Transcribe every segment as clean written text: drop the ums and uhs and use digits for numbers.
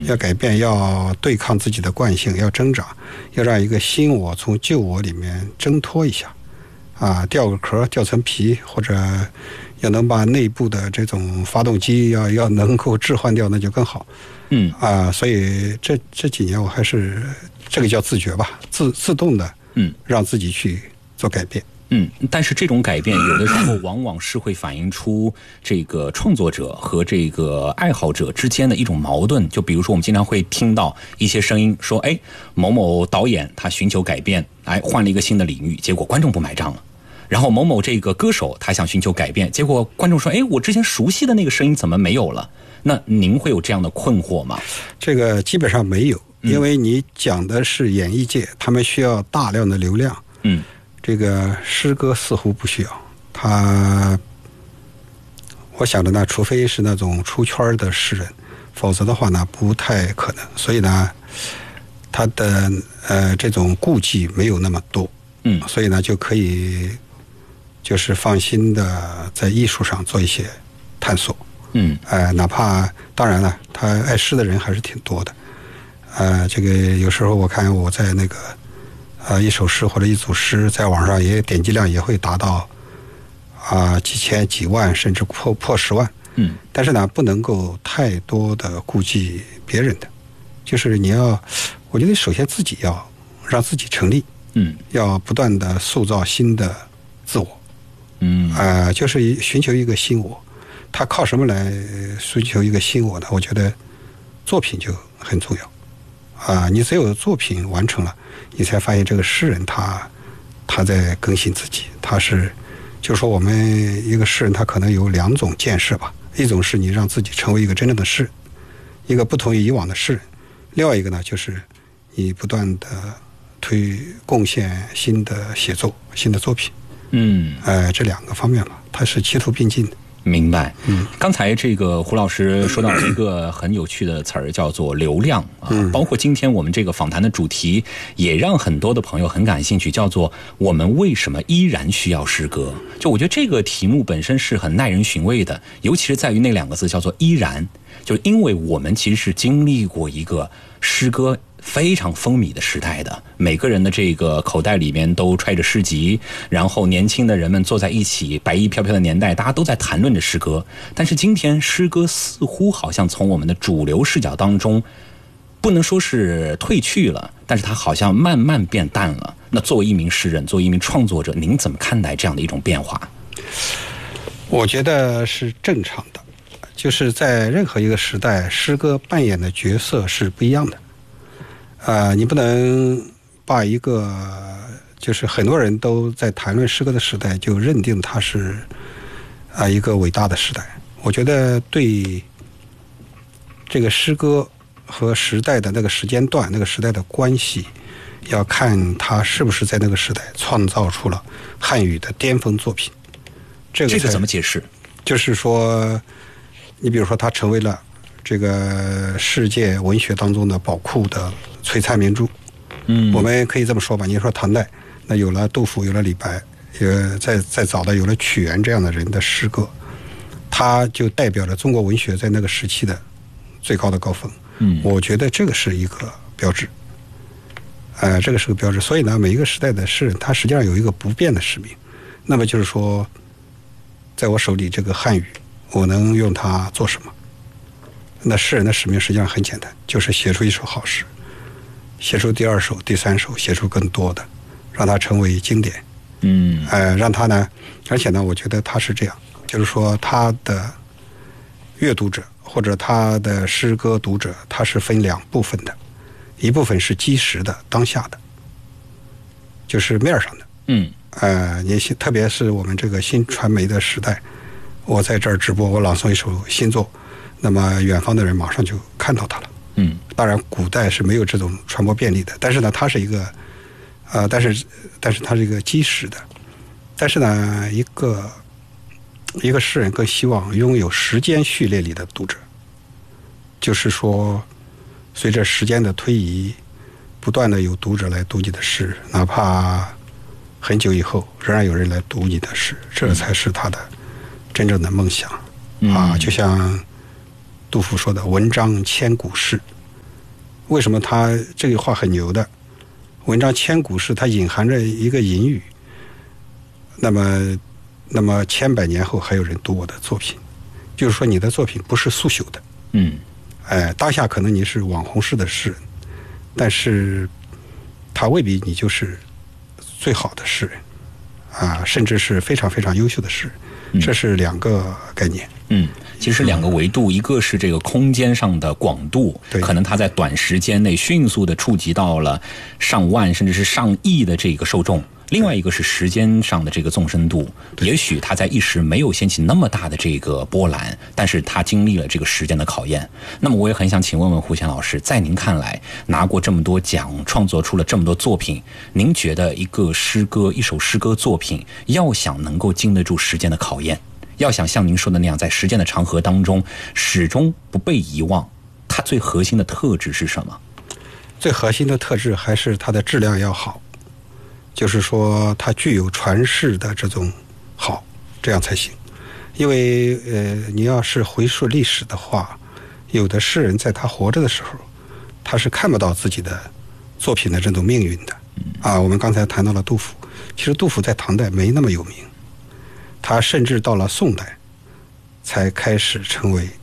要改变，要对抗自己的惯性，要挣扎，要让一个新我从旧我里面挣脱一下，掉个壳，掉层皮，或者要能把内部的这种发动机要能够置换掉，那就更好。所以这几年我还是这个叫自觉吧，自动的，让自己去做改变。 但是这种改变有的时候往往是会反映出这个创作者和这个爱好者之间的一种矛盾。就比如说我们经常会听到一些声音说，某某导演他寻求改变，换了一个新的领域，结果观众不买账了。然后某某这个歌手他想寻求改变，结果观众说，我之前熟悉的那个声音怎么没有了？那您会有这样的困惑吗？ 这个基本上没有，因为你讲的是演艺界，他们需要大量的流量。这个诗歌似乎不需要，我想着呢，除非是那种出圈的诗人，否则的话呢，不太可能。所以呢，他的这种顾忌没有那么多，所以呢，就可以就是放心的在艺术上做一些探索，哪怕当然了，他爱诗的人还是挺多的，这个有时候我看我在那个。一首诗或者一组诗在网上也点击量也会达到几千几万甚至破10万，但是呢不能够太多的顾忌别人的，就是我觉得首先自己要让自己成立，要不断的塑造新的自我，就是寻求一个新我。他靠什么来寻求一个新我呢？我觉得作品就很重要，你只有作品完成了，你才发现这个诗人他在更新自己，就是说我们一个诗人他可能有2种见识吧，一种是你让自己成为一个真正的诗人，一个不同于以往的诗人，另外一个呢就是你不断的贡献新的写作新的作品，这2个方面吧，它是齐头并进的。 明白。刚才这个胡老师说到了一个很有趣的词儿，叫做流量包括今天我们这个访谈的主题也让很多的朋友很感兴趣，叫做我们为什么依然需要诗歌。就我觉得这个题目本身是很耐人寻味的，尤其是在于那2个字叫做依然，就因为我们其实是经历过一个诗歌非常风靡的时代的，每个人的这个口袋里面都揣着诗集，然后年轻的人们坐在一起，白衣飘飘的年代，大家都在谈论着诗歌。但是今天诗歌似乎好像从我们的主流视角当中不能说是退去了，但是它好像慢慢变淡了。那作为一名诗人，作为一名创作者，您怎么看待这样的一种变化？ 我觉得是正常的，就是在任何一个时代，诗歌扮演的角色是不一样的。你不能把一个就是很多人都在谈论诗歌的时代就认定它是一个伟大的时代。我觉得对这个诗歌和时代的那个时间段那个时代的关系，要看它是不是在那个时代创造出了汉语的巅峰作品。这个怎么解释？ 就是说你比如说它成为了这个世界文学当中的宝库的璀璨明珠，我们可以这么说吧。你说唐代，那有了杜甫，有了李白，再早的有了屈原这样的人的诗歌，它就代表了中国文学在那个时期的最高的高峰。我觉得这个是一个标志，这个是个标志。所以呢，每一个时代的诗人，他实际上有一个不变的使命，那么就是说，在我手里这个汉语，我能用它做什么？那诗人的使命实际上很简单，就是写出一首好诗，写出第2首、第3首，写出更多的，让它成为经典。让它呢，而且呢，我觉得它是这样，就是说他的阅读者或者他的诗歌读者，它是分2部分的，一部分是即时的、当下的，就是面上的。特别是我们这个新传媒的时代，我在这儿直播，我朗诵一首新作，那么远方的人马上就看到它了。当然古代是没有这种传播便利的，但是呢，它是一个但是它是一个即时的。但是呢，一个诗人更希望拥有时间序列里的读者，就是说随着时间的推移，不断的有读者来读你的诗，哪怕很久以后仍然有人来读你的诗，这才是他的真正的梦想。就像杜甫说的，文章千古事， 为什么他这句话很牛的？文章千古事，它隐含着一个隐语。那么千百年后还有人读我的作品，就是说你的作品不是速朽的。当下可能你是网红式的诗人，但是他未必你就是最好的诗人甚至是非常非常优秀的诗人。这是两个概念。 其实两个维度，一个是这个空间上的广度，可能它在短时间内迅速的触及到了上万甚至是上亿的这个受众。另外一个是时间上的这个纵深度，也许它在一时没有掀起那么大的这个波澜，但是它经历了这个时间的考验。那么我也很想请问问胡贤老师，在您看来，拿过这么多奖，创作出了这么多作品，您觉得一个诗歌，一首诗歌作品，要想能够经得住时间的考验，要想像您说的那样在时间的长河当中始终不被遗忘，它最核心的特质是什么？ 最核心的特质还是它的质量要好，就是说它具有传世的这种好，这样才行。因为你要是回溯历史的话，有的诗人在他活着的时候，他是看不到自己的作品的这种命运的。我们刚才谈到了杜甫，其实杜甫在唐代没那么有名，他甚至到了宋代才开始成为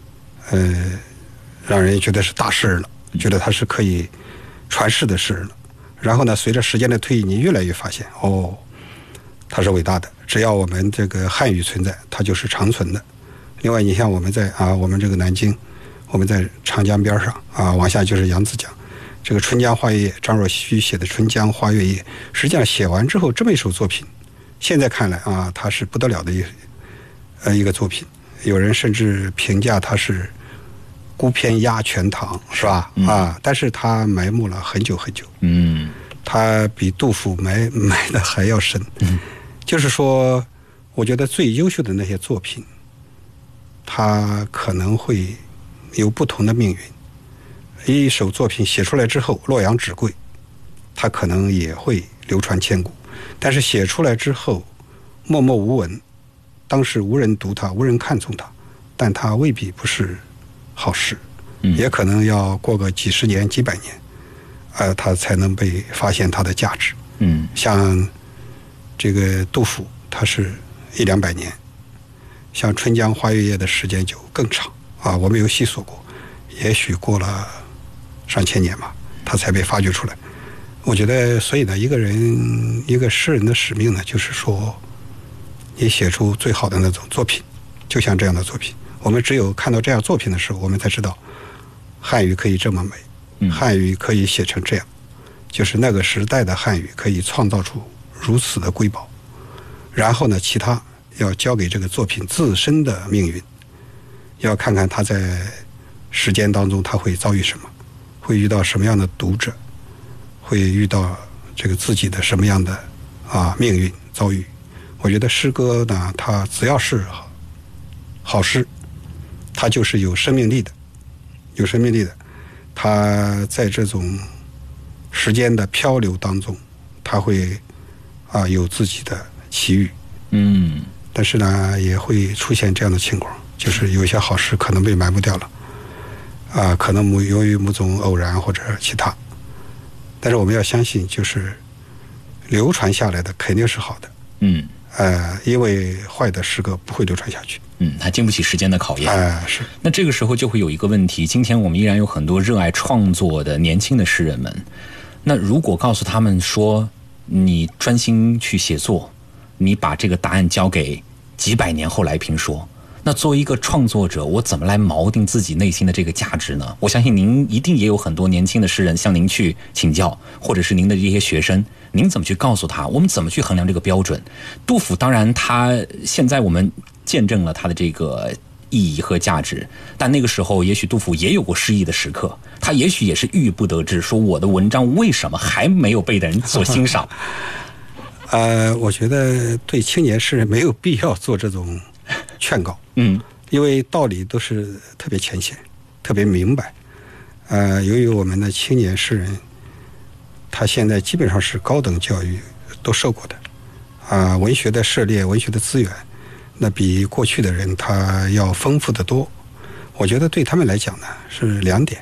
让人觉得是大诗人了，觉得他是可以传世的诗人了。然后呢，随着时间的推移，你越来越发现他是伟大的。只要我们这个汉语存在，它就是长存的。另外，你像我们在我们这个南京，我们在长江边上往下就是扬子江，这个《春江花月夜》，张若虚写的《春江花月夜》，实际上写完之后，这么一首作品，现在看来它是不得了的一个作品。有人甚至评价它是孤篇压全唐，是吧？但是它埋没了很久很久。它比杜甫埋的还要深。就是说，我觉得最优秀的那些作品，它可能会有不同的命运。一首作品写出来之后，洛阳纸贵，它可能也会流传千古。但是写出来之后，默默无闻，当时无人读它，无人看重它，但它未必不是好诗。也可能要过个几十年、几百年，它才能被发现它的价值。像这个杜甫，他是100-200年，像《春江花月夜》的时间就更长我没有细数过，也许过了上千年吧，他才被发掘出来。我觉得，所以呢，一个诗人的使命呢，就是说，你写出最好的那种作品，就像这样的作品。我们只有看到这样作品的时候，我们才知道汉语可以这么美，汉语可以写成这样，就是那个时代的汉语可以创造出如此的瑰宝。然后呢，其他要交给这个作品自身的命运，要看看他在时间当中他会遭遇什么，会遇到什么样的读者，会遇到这个自己的什么样的命运遭遇。我觉得诗歌呢，它只要是好诗，它就是有生命力的，有生命力的。它在这种时间的漂流当中，它会有自己的奇遇。但是呢，也会出现这样的情况，就是有些好诗可能被埋没掉了，可能由于某种偶然或者其他。但是我们要相信，就是流传下来的肯定是好的。因为坏的诗歌不会流传下去。 它经不起时间的考验。 是。 那这个时候就会有一个问题，今天我们依然有很多热爱创作的年轻的诗人们，那如果告诉他们说，你专心去写作，你把这个答案交给几百年后来评说，那作为一个创作者，我怎么来锚定自己内心的这个价值呢？我相信您一定也有很多年轻的诗人向您去请教，或者是您的这些学生，您怎么去告诉他，我们怎么去衡量这个标准？杜甫当然他现在我们见证了他的这个意义和价值，但那个时候也许杜甫也有过失意的时刻，他也许也是郁郁不得志，说我的文章为什么还没有被人所欣赏。 我觉得对青年诗人没有必要做这种劝告，因为道理都是特别浅显，特别明白。由于我们的青年诗人，他现在基本上是高等教育都受过的，文学的涉猎、文学的资源，那比过去的人他要丰富得多。我觉得对他们来讲呢，是两点，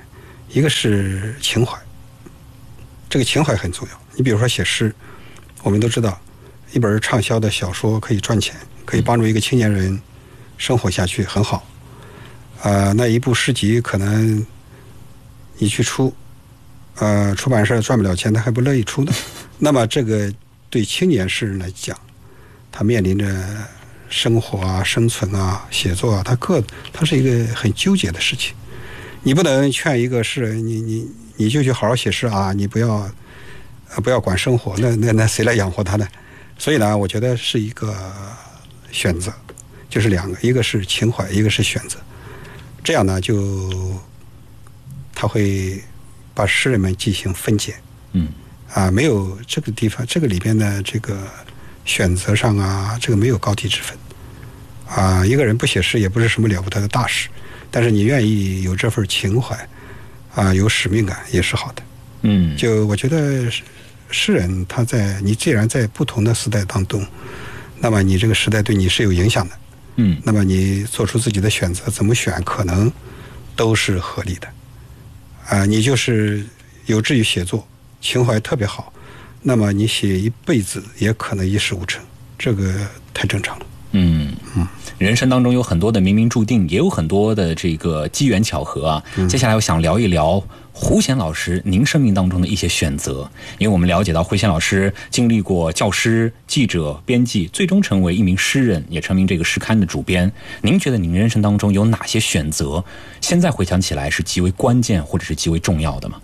一个是情怀，这个情怀很重要。你比如说写诗，我们都知道，一本畅销的小说可以赚钱，可以帮助一个青年人生活下去，很好。那一部诗集可能你去出，出版社赚不了钱，他还不乐意出呢。那么这个对青年诗人来讲，他面临着生活啊、生存啊、写作啊，他是一个很纠结的事情。你不能劝一个诗人，你就去好好写诗啊，你不要管生活，那谁来养活他呢？所以呢，我觉得是一个选择，就是两个，一个是情怀，一个是选择。这样呢，他会把诗人们进行分解。没有这个地方，这个里边的这个选择上啊，这个没有高低之分。一个人不写诗也不是什么了不得的大事，但是你愿意有这份情怀，有使命感也是好的。就我觉得诗人你既然在不同的时代当中，那么你这个时代对你是有影响的。那么你做出自己的选择，怎么选可能都是合理的。你就是有志于写作，情怀特别好，那么你写一辈子也可能一事无成，这个太正常了。 人生当中有很多的冥冥注定，也有很多的这个机缘巧合啊。接下来我想聊一聊胡贤老师您生命当中的一些选择，因为我们了解到胡贤老师经历过教师、记者、编辑，最终成为一名诗人，也成名这个诗刊的主编。您觉得您人生当中有哪些选择现在回想起来是极为关键或者是极为重要的吗？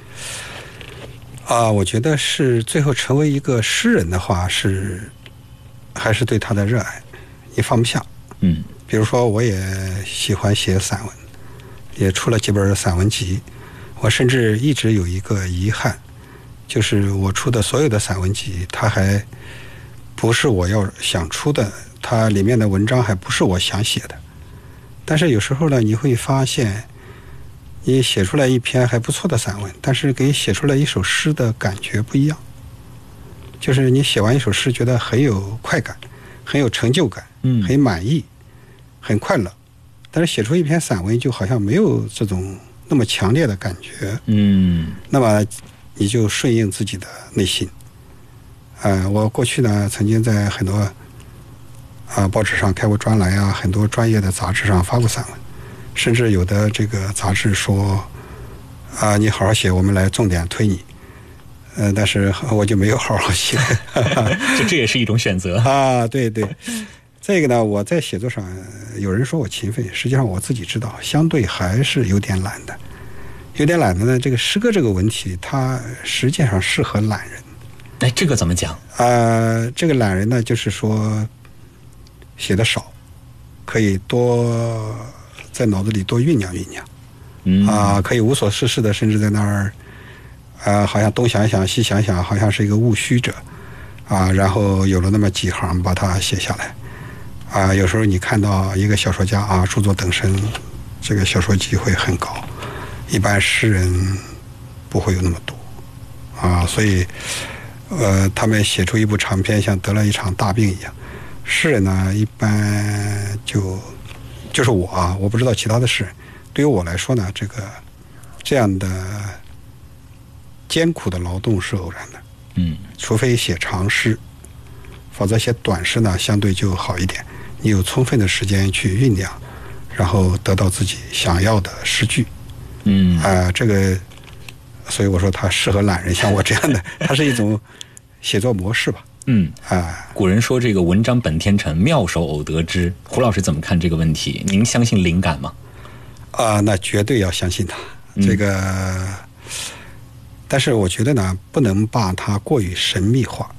我觉得是最后成为一个诗人的话，还是对他的热爱，你放不下。比如说我也喜欢写散文，也出了几本散文集。我甚至一直有一个遗憾，就是我出的所有的散文集，它还不是我要想出的，它里面的文章还不是我想写的。但是有时候呢，你会发现你写出来一篇还不错的散文，但是给写出来一首诗的感觉不一样。就是你写完一首诗觉得很有快感，很有成就感，很满意，很快乐。但是写出一篇散文就好像没有这种那么强烈的感觉。那么你就顺应自己的内心。我过去呢曾经在很多报纸上开过专栏啊，很多专业的杂志上发过散文，甚至有的这个杂志说你好好写，我们来重点推你。但是我就没有好好写。 就这也是一种选择对。这个呢，我在写作上有人说我勤奋，实际上我自己知道相对还是有点懒的。有点懒的呢，这个诗歌这个文体它实际上适合懒人。 这个怎么讲？ 这个懒人呢，就是说写的少，可以多在脑子里多酝酿酝酿。可以无所事事的，甚至在那儿好像东想想西想想，好像是一个务虚者然后有了那么几行把它写下来。有时候你看到一个小说家著作等身，这个小说集会很高，一般诗人不会有那么多所以他们写出一部长篇像得了一场大病一样。诗人呢一般就是我不知道其他的诗人，对于我来说呢，这样的艰苦的劳动是偶然的。除非写长诗，否则写短诗呢相对就好一点，你有充分的时间去酝酿，然后得到自己想要的诗句。这个所以我说它适合懒人，像我这样的，它是一种写作模式吧。 古人说这个文章本天成，妙手偶得之。胡老师怎么看这个问题？您相信灵感吗？ 那绝对要相信它。但是我觉得呢，不能把它过于神秘化，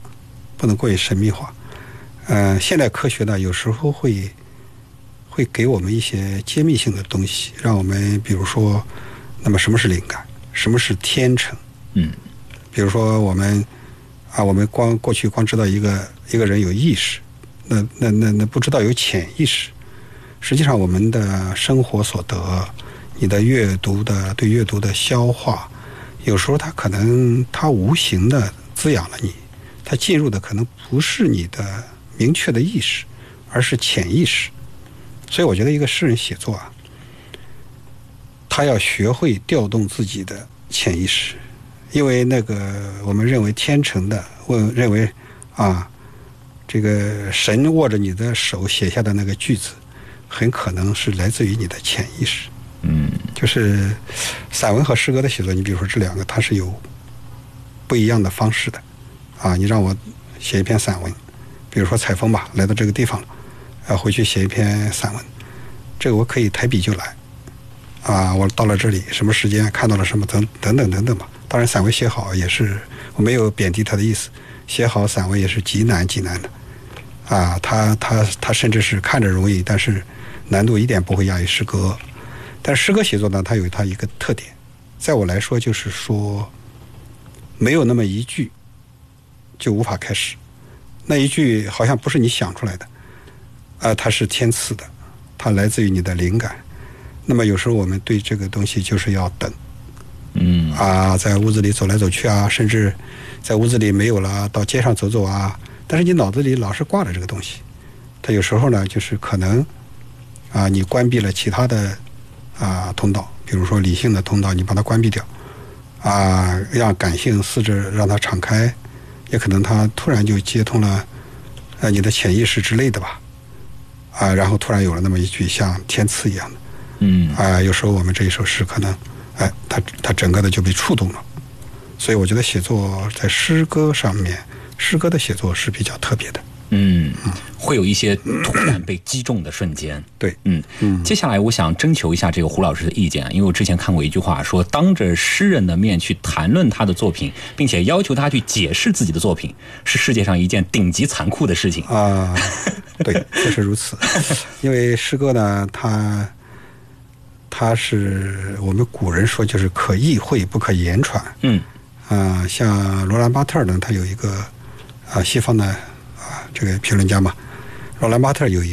现代科学呢，有时候会给我们一些揭秘性的东西，让我们比如说，那么什么是灵感，什么是天成？比如说我们过去光知道一个人有意识，那不知道有潜意识。实际上我们的生活所得，你的对阅读的消化，有时候它无形的滋养了你，它进入的可能不是你的明确的意识，而是潜意识。所以我觉得一个诗人写作他要学会调动自己的潜意识，因为那个我们认为天成的，认为这个神握着你的手写下的那个句子，很可能是来自于你的潜意识。就是散文和诗歌的写作，你比如说这两个，它是有不一样的方式的。你让我写一篇散文，比如说采风吧，来到这个地方了，回去写一篇散文，这个我可以抬笔就来。我到了这里，什么时间看到了什么等等吧。当然，散文写好也是，我没有贬低他的意思，写好散文也是极难的。他甚至是看着容易，但是难度一点不会亚于诗歌。但是诗歌写作呢，它有它一个特点，在我来说就是说，没有那么一句就无法开始，那一句好像不是你想出来的，它是天赐的，它来自于你的灵感。那么有时候我们对这个东西就是要等，在屋子里走来走去甚至在屋子里没有了，到街上走走但是你脑子里老是挂着这个东西，它有时候呢就是可能你关闭了其他的通道，比如说理性的通道，你把它关闭掉，让感性四肢让它敞开，也可能它突然就接通了你的潜意识之类的吧，然后突然有了那么一句像天赐一样的，有时候我们这一首诗可能它整个的就被触动了。所以我觉得写作在诗歌上面，诗歌的写作是比较特别的。 会有一些突然被击中的瞬间。 对， 接下来我想征求一下这个胡老师的意见，因为我之前看过一句话，说当着诗人的面去谈论他的作品，并且要求他去解释自己的作品，是世界上一件顶级残酷的事情。 对，确实如此。因为诗歌呢，它是我们古人说就是可意会不可言传。像罗兰巴特呢，他有一个西方的这个评论家嘛，罗兰巴特有一